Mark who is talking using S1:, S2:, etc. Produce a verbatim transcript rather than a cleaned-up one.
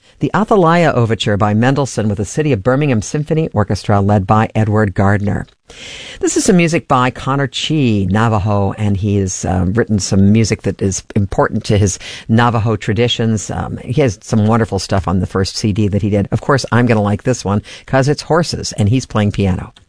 S1: The Athalia Overture by Mendelssohn with the City of Birmingham Symphony Orchestra led by Edward Gardner. This is some music by Connor Chi, Navajo, and he has uh, written some music that is important to his Navajo traditions. Um, he has some wonderful stuff on the first C D that he did. Of course, I'm going to like this one because it's horses, and he's playing piano.